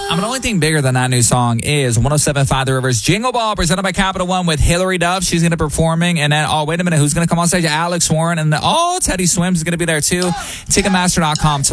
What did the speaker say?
The only thing bigger than that new song is 107.5 The Rivers Jingle Ball, presented by Capital One with Hillary Duff. She's going to be performing. And then, wait a minute, who's going to come on stage? Alex Warren. And then, Teddy Swims is going to be there too. Ticketmaster.com tomorrow.